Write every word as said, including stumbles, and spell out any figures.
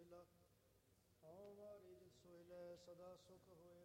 ਮੇਲਾ। ਹਉ ਮਾਰੀ ਜਿਤ ਸੋਹਿਲੇ ਸਦਾ ਸੁਖ ਹੋਏ